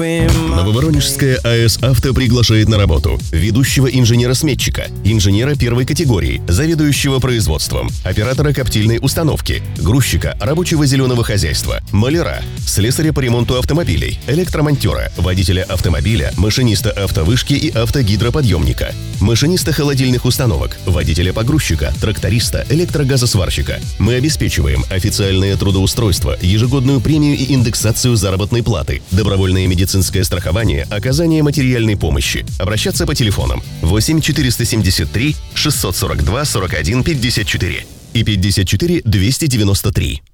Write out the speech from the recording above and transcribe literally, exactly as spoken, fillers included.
Нововоронежская АЭС «Авто» приглашает на работу ведущего инженера-сметчика, инженера первой категории, заведующего производством, оператора коптильной установки, грузчика рабочего зеленого хозяйства, маляра, слесаря по ремонту автомобилей, электромонтера, водителя автомобиля, машиниста автовышки и автогидроподъемника, машиниста холодильных установок, водителя погрузчика, тракториста, электрогазосварщика. Мы обеспечиваем официальное трудоустройство, ежегодную премию и индексацию заработной платы, добровольное медицинское страхование, оказание материальной помощи. Обращаться по телефонам восемь четыреста семьдесят три шестьсот сорок два сорок один пятьдесят четыре и пятьдесят четыре двести девяносто три.